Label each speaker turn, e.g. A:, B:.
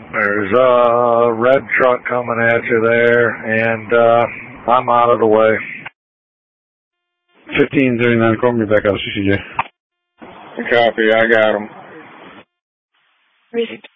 A: There's a red truck coming at you there, and I'm out of the way.
B: 1539, call me back out of CCJ.
C: Copy, I got him.